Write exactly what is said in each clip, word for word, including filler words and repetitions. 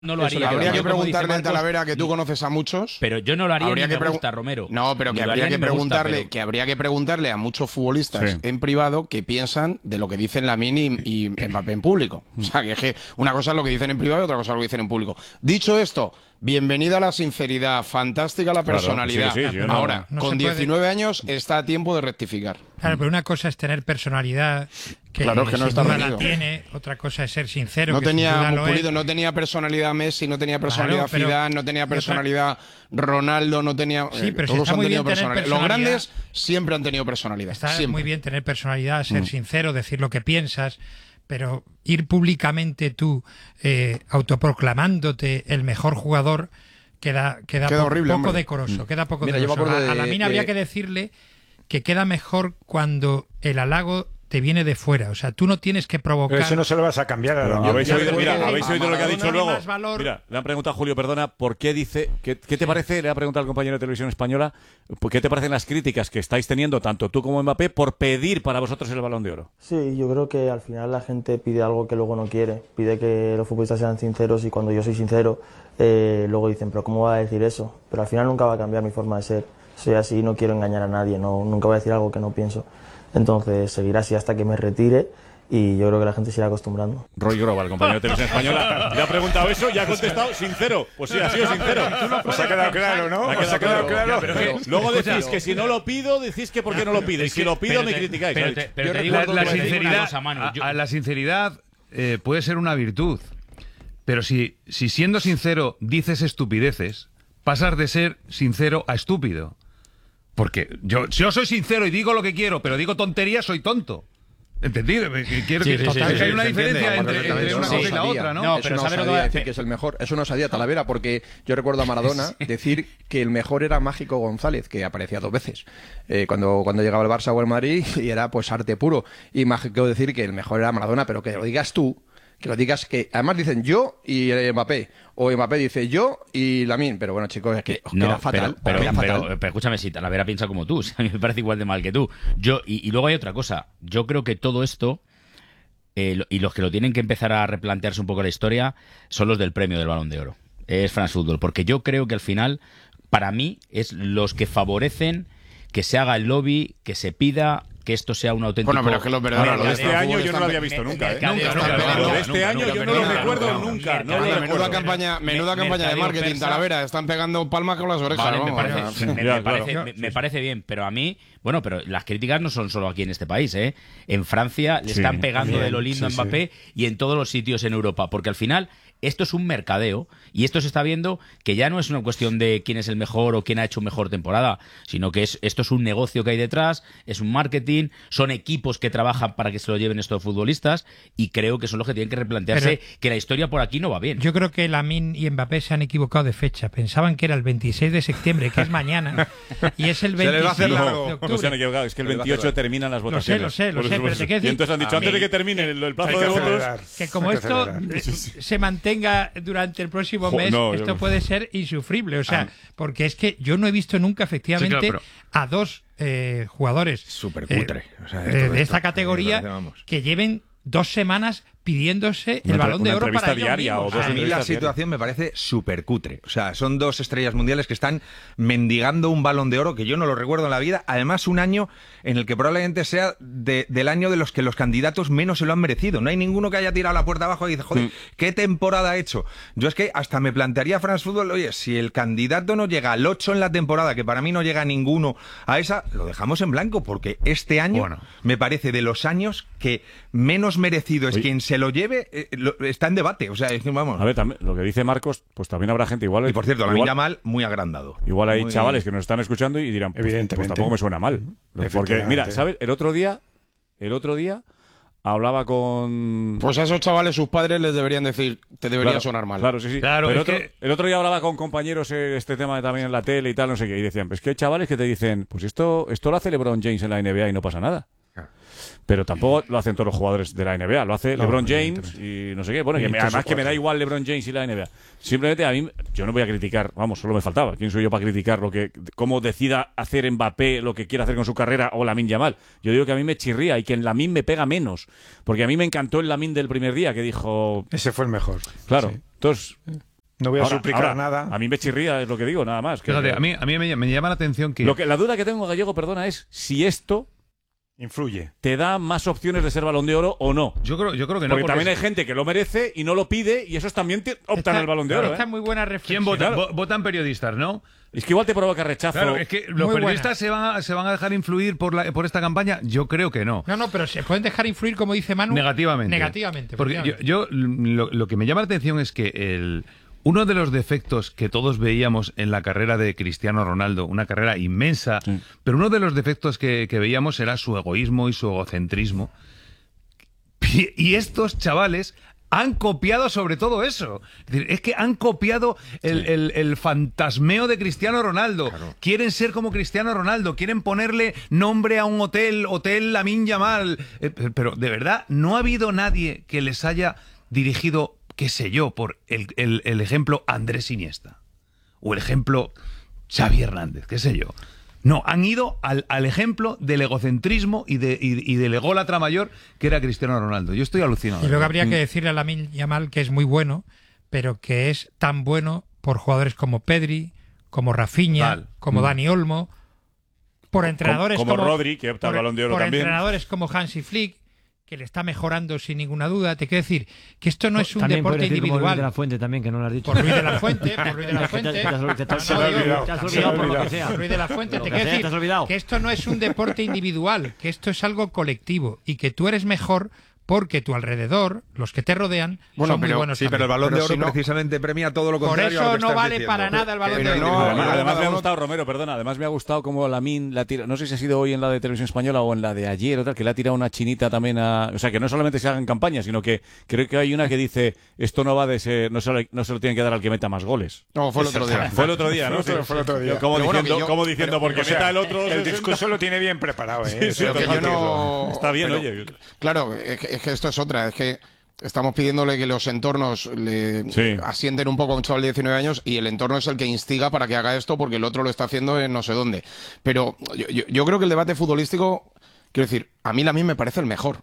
No lo haría. Habría que preguntarle Marcos, a Talavera, que tú conoces a muchos. Pero yo no lo haría habría ni que me gusta, Romero. No, pero que Ni lo habría haría que ni me gusta, preguntarle, pero... que habría que preguntarle a muchos futbolistas Sí. en privado qué piensan de lo que dicen Lamine y, y Mbappé en público. O sea, que es que una cosa es lo que dicen en privado y otra cosa es lo que dicen en público. Dicho esto, bienvenida a la sinceridad, fantástica la Claro, personalidad. sí, sí, yo no- Ahora, no con se puede- diecinueve años está a tiempo de rectificar. Claro, pero una cosa es tener personalidad, que Claro, es que no sin está duda reñido. la tiene, otra cosa es ser sincero, No que sin tenía, duda muy lo es. pulido, no tenía personalidad Messi, no tenía personalidad Claro, pero- Zidane, no tenía y otra- personalidad Ronaldo, no tenía... Sí, eh, pero si todos está han muy tenido bien tener personalidad. Los personalidad. grandes siempre han tenido personalidad. Está siempre. muy bien tener personalidad, ser sincero, decir lo que piensas, pero ir públicamente tú eh, autoproclamándote el mejor jugador queda, queda, Queda po- horrible, poco hombre. decoroso. Queda poco Mira, yo me decoroso. acuerdo A, a de- la mina de- habría que decirle que queda mejor cuando el halago te viene de fuera. O sea, tú no tienes que provocar... Pero eso no se lo vas a cambiar a Pero la habéis Yo- oído, yo- mira, yo- habéis a oído lo que ha Maradona dicho tiene luego. más valor. Mira, le han preguntado a Julio, perdona, ¿por qué dice, qué, qué te parece, le ha preguntado al compañero de televisión española, ¿por qué te parecen las críticas que estáis teniendo tanto tú como Mbappé por pedir para vosotros el Balón de Oro? Sí, yo creo que al final la gente pide algo que luego no quiere. Pide que los futbolistas sean sinceros y cuando yo soy sincero, eh, luego dicen, pero ¿cómo va a decir eso? Pero al final nunca va a cambiar mi forma de ser. Soy así, no quiero engañar a nadie, no, nunca voy a decir algo que no pienso. Entonces seguiré así hasta que me retire y yo creo que la gente se irá acostumbrando. Roy Grova, el compañero de televisión española, le ha preguntado eso y ha contestado sincero. Pues sí, ha sido sincero. Os ha quedado claro, ¿no? Ha Os ha quedado quedado claro. claro. Pero luego decís que si no lo pido, decís que por qué no lo pido. Y si lo pido, me criticáis. Pero ¿sabes? te, pero Yo te digo, recuerdo la, pero te digo una sinceridad, cosa, Manu, a- yo- a la sinceridad eh, puede ser una virtud, pero si, si siendo sincero dices estupideces, pasas de ser sincero a estúpido. Porque yo, si yo soy sincero y digo lo que quiero, pero digo tonterías, soy tonto. ¿Entendido? Quiero Sí, que, sí, sí, que sí, hay una se diferencia entiende, entre, perfectamente. entre una Eso cosa y la osadía. otra, ¿no? No, Eso pero no ¿sabes lo que osadía voy a decir decir? que es el mejor. Eso no osadía Talavera, porque yo recuerdo a Maradona decir que el mejor era Mágico González, que aparecía dos veces. Eh, cuando, cuando llegaba el Barça o el Madrid, y era pues arte puro. Y Mágico decir que el mejor era Maradona, pero que lo digas tú. Que lo digas que... Además dicen yo y eh, Mbappé. O Mbappé dice yo y Lamine. Pero bueno, chicos, es que os No, queda fatal. pero, pero, queda pero, fatal. pero escúchame, si Talavera piensa como tú, o sea, a mí me parece igual de mal que tú. Yo y, y luego hay otra cosa. Yo creo que todo esto, eh, lo- y los que lo tienen que empezar a replantearse un poco la historia, son los del premio del Balón de Oro. Es France Football. Porque yo creo que al final, para mí, es los que favorecen que se haga el lobby, que se pida que esto sea un auténtico... Bueno, pero es que los verdaderos- Ahora, lo de este Mercadeo, año yo no están- lo había visto nunca. ¿eh? Mercadeo, Nunca, nunca, nunca. nunca, Lo de este nunca, año nunca, yo no nunca, lo nunca, recuerdo nunca, nunca. nunca. No lo Menuda recuerdo. campaña, menuda Me- campaña de mercadeo marketing, persa. Talavera. Están pegando palmas con las orejas. Vale, me vamos. parece, me, me Ya, parece, claro. me, me parece bien, pero a mí, bueno, pero las críticas no son solo aquí en este país, ¿eh? En Francia le Sí, están pegando bien, de lo lindo sí, a Mbappé y en todos los sitios en Europa, porque al final esto es un mercadeo y esto se está viendo que ya no es una cuestión de quién es el mejor o quién ha hecho mejor temporada, sino que es esto es un negocio que hay detrás, es un marketing, son equipos que trabajan para que se lo lleven estos futbolistas y creo que son los que tienen que replantearse Pero- que la historia por aquí no va bien. Yo creo que Lamine y Mbappé se han equivocado de fecha. Pensaban que era el veintiséis de septiembre, que es mañana, y es el Se les va a hacer veintiséis largo. de No octubre. se han equivocado, es que el veintiocho terminan las Lo sé, votaciones. lo sé, lo Por sé, eso- pero te quiero Y decir- entonces han dicho, A antes mí- de que termine el, el plazo Hay de que votos... acelerar. Que como Hay que esto acelerar. eh, se mantenga durante el próximo Jo, mes, no, esto yo- puede ser insufrible. O sea, porque es que yo no he visto nunca efectivamente Sí, claro, a dos eh, jugadores Súper eh, cutre. O sea, eh, esto- de esto- esta categoría me parece, vamos. que lleven dos semanas pidiéndose Una el Balón entre- de una Oro entrevista para ellos diaria mismos. o dos O sea, A mí la entrevistas situación me parece súper cutre. O sea, son dos estrellas mundiales que están mendigando un Balón de Oro que yo no lo recuerdo en la vida. Además, un año en el que probablemente sea de- del año de los que los candidatos menos se lo han merecido. No hay ninguno que haya tirado la puerta abajo y dice, joder, ¿qué temporada ha hecho? Yo es que hasta me plantearía France Football, oye, si el candidato no llega al ocho en la temporada, que para mí no llega ninguno a esa, lo dejamos en blanco, porque este año Bueno. me parece de los años que menos merecido es Oye. quien se lo lleve, eh, lo- está en debate. O sea, es que vamos. A ver, también, lo que dice Marcos, pues también habrá gente igual. Y por cierto, la igual, Yamal muy agrandado. igual hay Muy- chavales que nos están escuchando y dirán, pues, pues Evidentemente. tampoco me suena mal. Porque, Efectivamente. mira, ¿sabes? El otro día, el otro día hablaba con... Pues a esos chavales, sus padres les deberían decir, te debería Claro, sonar mal. Claro, sí, sí. Claro, Pero es otro- que- el otro día hablaba con compañeros eh, este tema de también en la tele y tal, no sé qué, y decían, pues que hay chavales que te dicen, pues esto, esto lo hace LeBron James en la N B A y no pasa nada. Pero tampoco lo hacen todos los jugadores de la N B A, lo hace No, LeBron James evidentemente. y no sé qué. Bueno, que Y me- tres o además que me da cuatro. igual LeBron James y la N B A. Simplemente a mí, yo no voy a criticar, vamos, solo me faltaba. ¿Quién soy yo para criticar lo que, cómo decida hacer Mbappé lo que quiera hacer con su carrera o Lamine Yamal? Yo digo que a mí me chirría y que en Lamine me pega menos. Porque a mí me encantó el Lamine del primer día que dijo, Ese fue el mejor. claro, Sí. entonces, No voy a Ahora- suplicar ahora, nada. A mí me chirría, es lo que digo, nada más. que- Fíjate, a mí, a mí me, me llama la atención que... Lo que la duda que tengo, Gallego, perdona, es si esto Influye. te da más opciones de ser Balón de Oro o no. Yo creo, yo creo que no. Porque también hay es- gente que lo merece y no lo pide y esos también te- optan Esta- al Balón de Oro. Esta ¿eh? es muy buena reflexión. ¿Quién vota? Claro. Vo- Votan periodistas, ¿no? Es que igual te provoca rechazo. Claro, es que los Muy periodistas se van, a, se van a dejar influir por, la, por esta campaña. Yo creo que no. No, no, pero se pueden dejar influir, como dice Manu. Negativamente. Negativamente. Porque yo, efectivamente. yo lo, lo que me llama la atención es que el, uno de los defectos que todos veíamos en la carrera de Cristiano Ronaldo, una carrera inmensa, Sí. pero uno de los defectos que, que veíamos era su egoísmo y su egocentrismo. Y, y estos chavales han copiado sobre todo eso. Es decir, es que han copiado el, el- el fantasmeo de Cristiano Ronaldo. Quieren ser como Cristiano Ronaldo, quieren ponerle nombre a un hotel, Hotel Lamine Yamal. Eh, pero de verdad, no ha habido nadie que les haya dirigido, qué sé yo, por el, el- el ejemplo Andrés Iniesta. O el ejemplo Xavi Hernández, qué sé yo. No, han ido al, al ejemplo del egocentrismo y, de, y, y del ególatra mayor que era Cristiano Ronaldo. Yo estoy alucinado. Y luego habría que decirle a Lamine Yamal que es muy bueno, pero que es tan bueno por jugadores como Pedri, como Rafinha, Total. como Mm. Dani Olmo, por entrenadores como como, Rodri, que opta al por- Balón de Oro por también. entrenadores como Hansi Flick, que le está mejorando sin ninguna duda. Te quiero decir que esto no es un También deporte puedes decir como Luis individual. de la Fuente también, que no lo has dicho. Por Luis de la Fuente, por Luis de la Te- Fuente. te- te has- te- te- No, te- no, te- digo, te has sí, olvidado por lo por que sea. Luis de la Fuente, Lo te que quiero sea, decir te has olvidado. que esto no es un deporte individual, que esto es algo colectivo y que tú eres mejor porque tu alrededor, los que te rodean, Bueno, son muy pero- buenos Sí, pero el también. Balón Pero de Oro si no- precisamente premia todo lo Por contrario a lo eso que no estás vale diciendo. para nada el Balón Pero de Oro. no, además, no, además me ha no, gustado, Romero, perdona, además me ha gustado como Lamine la tira, no sé si ha sido hoy en la de Televisión Española o en la de ayer o tal, que le ha tirado una chinita también a... O sea, que no solamente se hagan campañas, sino que creo que hay una que dice, esto no va de ser, no se lo, no se lo tienen que dar al que meta más goles. No, fue el otro día. Fue el otro día, ¿no? Fue el- fue el otro día. Como Pero bueno, diciendo, que yo- como diciendo pero- porque O sea, meta el otro... el sesenta. discurso lo tiene bien preparado, ¿eh? Sí, sí, Eso Pero que hay yo que no... Está bien, pero- oye. Claro, es que, es que esto es otra, es que estamos pidiéndole que los entornos le Sí. asienten un poco a un chaval de diecinueve años y el entorno es el que instiga para que haga esto porque el otro lo está haciendo en no sé dónde. Pero yo, yo- yo creo que el debate futbolístico, quiero decir, a mí Lamine me parece el mejor.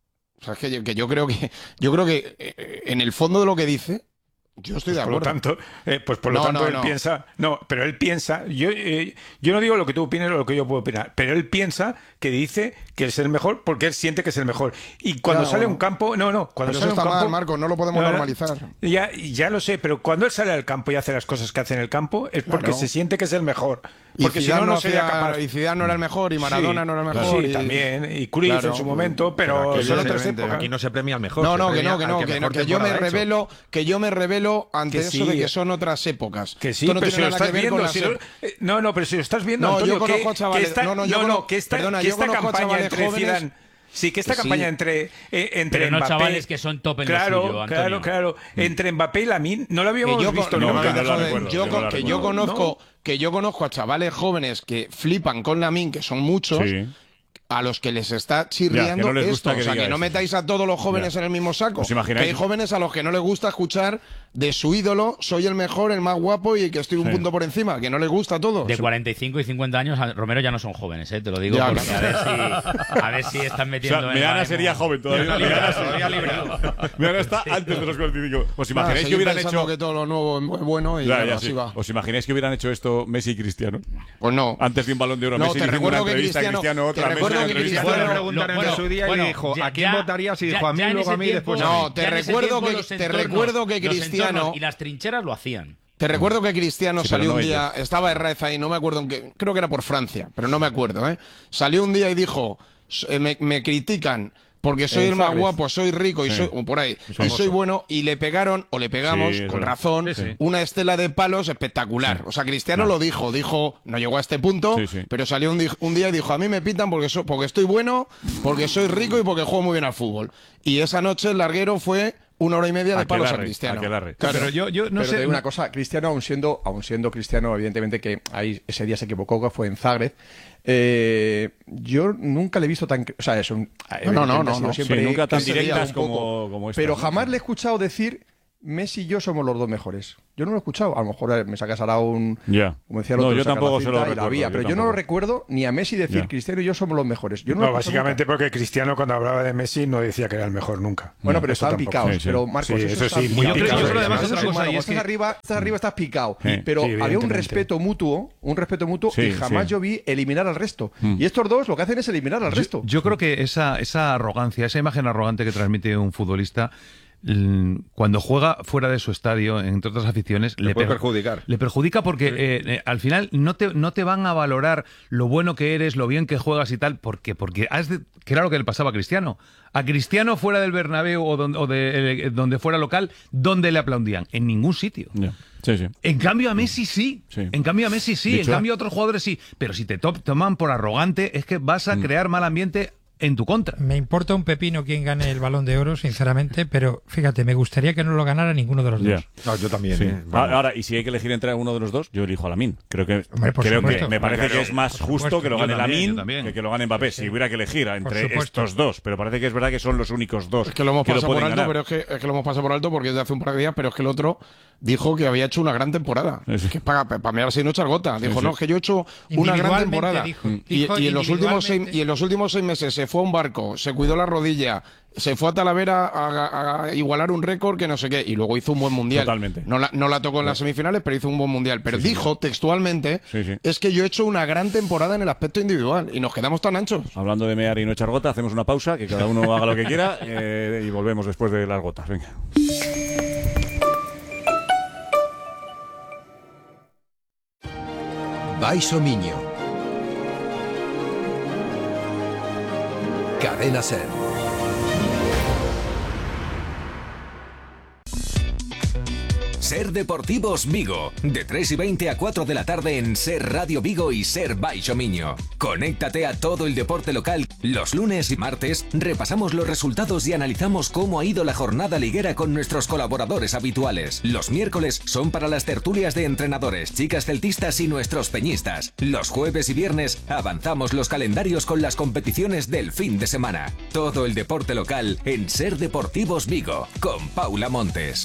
O sea, es que yo, que yo creo que yo creo que eh, en el fondo de lo que dice, yo estoy de Por lo acuerdo. tanto, eh, pues por lo No, tanto no, él no. piensa, no, pero él piensa, yo, eh, yo no digo lo que tú opines o lo que yo puedo opinar, pero él piensa que dice que es el mejor porque él siente que es el mejor. Y cuando Claro, sale a no. un campo, no, no, cuando Pero sale eso a un está campo, mal, Marco, no lo podemos No, no, normalizar. Ya, ya lo sé, pero cuando él sale al campo y hace las cosas que hace en el campo es porque Claro. se siente que es el mejor. Y Porque si Zidane no, no no sería hacía- capaz. y Zidane no era el mejor, y Maradona Sí, no era el claro, mejor, Sí, y- también, y Cruyff Claro. en su momento, pero, Pero son otras evidentemente, épocas. Aquí no se premia al mejor. No, se no, que premia no, que al no, que, no, mejor que yo me temporada ha hecho. revelo, que yo me revelo ante Que eso sí. de que son otras épocas. Que sí, Esto no pero tiene si lo nada estás que ver viendo, con las si lo- ép- eh, no, no, pero si lo estás viendo, No, Antonio, yo conozco que, a chavales- que esta, no, no, yo no, conozco- que esta, perdona, que yo esta conozco a campaña chavales entre jóvenes- Zidane, sí, que esta Que sí. campaña entre eh, entre Pero no Mbappé, chavales que son top en lo claro, suyo, claro, Antonio. claro, entre Mbappé y Lamine no lo que habíamos yo, visto con- no, nunca. no, no, joder, recuerdo, yo yo con- no la que yo recuerdo. conozco, que yo conozco a chavales jóvenes que flipan con Lamine, que son muchos, Sí. a los que les está Ya, chirriando que no les esto. gusta que O sea, diga que no eso. metáis a todos los jóvenes Ya. en el mismo saco. ¿Os Que imagináis? hay jóvenes a los que no les gusta escuchar de su ídolo, soy el mejor, el más guapo y que estoy un Sí. punto por encima, que no les gusta a todos. De cuarenta y cinco y cincuenta años, a- Romero ya no son jóvenes, ¿eh? Te lo digo Ya, porque claro. a ver si, a ver si están O metiendo sea, en Meana baremo. sería joven todavía. Está librado, Meana todavía librado. Meana está antes de los cuarenta y cinco. ¿Os Ah, imagináis que seguir hubieran pensando hecho... que todo lo nuevo es bueno y Ya, bueno, ya, así sí. va. ¿Os imagináis que hubieran hecho esto Messi y Cristiano? Pues no. Antes de un Balón de Oro, No, Messi te diciendo una recuerdo que entrevista a Cristiano- Cristiano, otra te Messi recuerdo una que entrevista. Cristiano- Le Bueno, preguntaron bueno, en su día bueno, y dijo, ya- ¿a quién ya- votarías? Y ya- dijo, a mí, ya en luego ese a mí, tiempo- después a mí. No, te ya en ese recuerdo tiempo que- los te entornos- recuerdo que los Cristiano- entornos y las trincheras lo hacían. Te recuerdo que Cristiano Sí, pero salió no un día, ellos. estaba Herrera ahí, no me acuerdo en qué, creo que era por Francia, pero no me acuerdo, ¿eh? Salió un día y dijo, "S- eh, me, me critican porque soy Eh, el más Suárez. guapo, soy rico y Sí. soy, o por ahí, y famoso. soy bueno", y le pegaron, o le pegamos, Sí, es con verdad. razón, Sí, sí. una estela de palos espectacular. O sea, Cristiano Claro. lo dijo, dijo, no llegó a este punto, Sí, sí. pero salió un, di- un día y dijo, a mí me pitan porque, so- porque estoy bueno, porque soy rico y porque juego muy bien al fútbol. Y esa noche el larguero fue una hora y media de palos a Aquelarre, Cristiano. aquelarre. Claro. Pero yo, yo no Pero sé. te digo una cosa, Cristiano, aun siendo, aun siendo Cristiano, evidentemente que ahí ese día se equivocó, que fue en Zagreb. eh, yo nunca le he visto tan. O sea, es un. No, no, no, evidentemente ha sido no. siempre Sí, nunca tan que se veía directas un poco, como, como esta. Pero ¿no? jamás le he escuchado decir Messi y yo somos los dos mejores. Yo no lo he escuchado. A lo mejor eh, me sacas ahora un... Ya. Como decía el No, otro, yo sacas tampoco la se lo cinta y la recuerdo, vía, yo pero yo no tampoco. lo recuerdo ni a Messi decir Ya. Cristiano y yo somos los mejores. Yo no, No, lo he escuchado básicamente nunca. porque Cristiano cuando hablaba de Messi no decía que era el mejor nunca. Bueno, pero Eso estaban tampoco. picados. Sí, sí. Pero Marcos, Sí, eso, eso está sí, muy picado. Yo creo- yo picado, creo además además. Eso otra es cosa, humano. y es Estás que- arriba, estás arriba, estás picado. Sí, Pero sí, había un evidentemente. respeto mutuo, un respeto mutuo, Sí, y jamás sí. yo vi eliminar al resto. Y estos dos lo que hacen es eliminar al resto. Yo creo que esa, esa arrogancia, esa imagen arrogante que transmite un futbolista, mm, cuando juega fuera de su estadio, entre otras aficiones, Le le, puede per- perjudicar. Le perjudica porque eh, eh, al final no te, no te van a valorar lo bueno que eres, lo bien que juegas y tal, porque, porque has de- que era lo que le pasaba a Cristiano. A Cristiano fuera del Bernabéu o donde, o de, eh, donde fuera local, ¿dónde le aplaudían? En ningún sitio. Ya. Sí, sí. En cambio a Messi sí. Sí. En cambio a Messi sí. Dicho- En cambio a otros jugadores sí. Pero si te to- toman por arrogante, es que vas a crear mal ambiente en tu contra. Me importa un pepino quién gane el Balón de Oro, sinceramente, pero fíjate, me gustaría que no lo ganara ninguno de los Ya. dos. No, yo también. Sí. ¿eh? Ah, Ahora, y si hay que elegir entre uno de los dos, yo elijo a Lamine. Creo que Hombre, por creo que supuesto. me parece Claro, que es más por justo supuesto. que lo Yo gane también, yo Lamine también. que que lo gane Mbappé. Si hubiera que elegir entre supuesto. estos dos, pero parece que es verdad que son los únicos dos Es que lo hemos que lo pasado por pueden alto, ganar. pero es que, es que lo hemos pasado por alto porque es de hace un par de días, pero es que el otro dijo que había hecho una gran temporada. Sí, sí. Que para, para mí así no echar gota. Dijo, sí. no, es que yo he hecho una gran Individualmente temporada. dijo- y, dijo y en los últimos seis, individualmente. y en los últimos seis meses se fue a un barco, se cuidó la rodilla, se fue a Talavera a, a igualar un récord que no sé qué, y luego hizo un buen mundial. Totalmente. No la, no la tocó en las semifinales, pero hizo un buen mundial. Pero Sí, sí, dijo textualmente, Sí, sí. es que yo he hecho una gran temporada en el aspecto individual y nos quedamos tan anchos. Hablando de mear y no echar gota, hacemos una pausa, que cada uno haga lo que quiera eh, y volvemos después de las gotas. Venga. Baixo Miño. Cadena Ser. Ser Deportivos Vigo, de tres y veinte a cuatro de la tarde en Ser Radio Vigo y Ser Baixo Miño. Conéctate a todo el deporte local. Los lunes y martes repasamos los resultados y analizamos cómo ha ido la jornada liguera con nuestros colaboradores habituales. Los miércoles son para las tertulias de entrenadores, chicas celtistas y nuestros peñistas. Los jueves y viernes avanzamos los calendarios con las competiciones del fin de semana. Todo el deporte local en Ser Deportivos Vigo, con Paula Montes.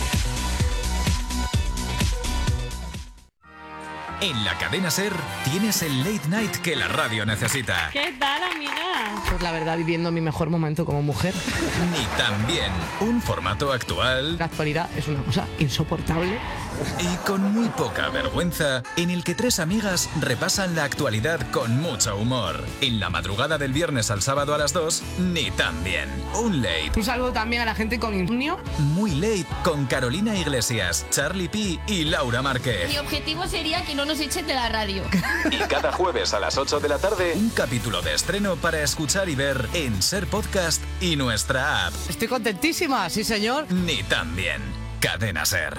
En la cadena Ser tienes el late night que la radio necesita. ¿Qué tal, amiga? Pues la verdad, viviendo mi mejor momento como mujer. Ni también un formato actual La actualidad es una cosa insoportable. y con muy poca vergüenza, en el que tres amigas repasan la actualidad con mucho humor. En la madrugada del viernes al sábado a las dos, Ni también un late. Un saludo también a la gente con insomnio. Muy late con Carolina Iglesias, Charlie P y Laura Márquez. Mi objetivo sería que no nos echen de la radio. Y cada jueves a las ocho de la tarde, un capítulo de estreno para escuchar y ver en Ser Podcast y nuestra app. Estoy contentísima, sí señor. Ni también. Cadena Ser.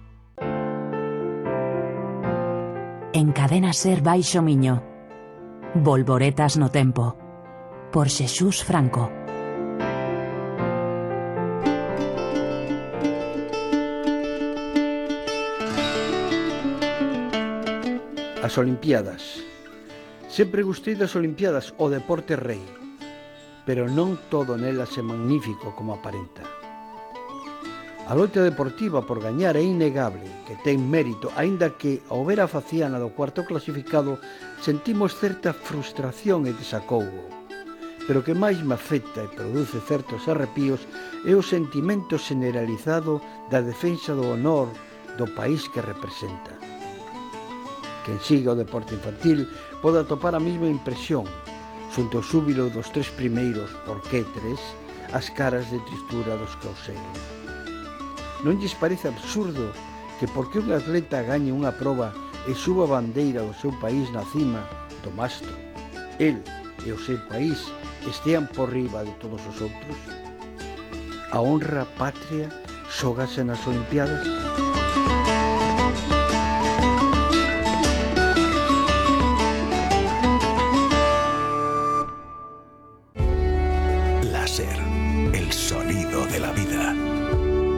En Cadena Ser Baixo Miño. Volvoretas no tempo. Por Xesús Franco. As Olimpiadas. Sempre gustei das Olimpiadas, o deporte rei, pero non todo nelas é magnífico como aparenta. A loita deportiva por gañar é innegable, que ten mérito, aínda que ao ver a faciana do cuarto clasificado sentimos certa frustración e desacougo. Pero o que máis me afecta e produce certos arrepíos é o sentimento generalizado da defensa do honor do país que representa. Quen siga o deporte infantil pode atopar a mesma impresión, xunto ao xúbilo dos tres primeiros, por que tres, as caras de tristura dos que o seguen. Non lles parece absurdo que porque un atleta gañe unha proba e suba a bandeira do seu país na cima do mastro, el e o seu país estean por riba de todos os outros? A honra patria xógase nas Olimpiadas? Láser, el sonido de la vida.